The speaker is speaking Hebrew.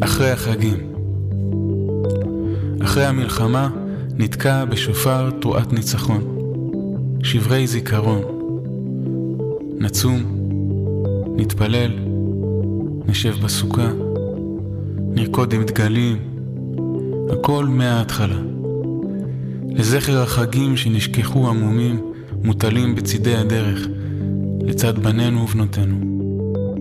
אחרי החגים. אחרי המלחמה נתקע בשופר תרועת ניצחון, שברי זיכרון. נצום, נתפלל, נשב בסוכה, נרקוד עם דגלים, הכל מההתחלה. לזכר החגים שנשכחו עמומים, מוטלים בצידי הדרך, לצד בנינו ובנותינו.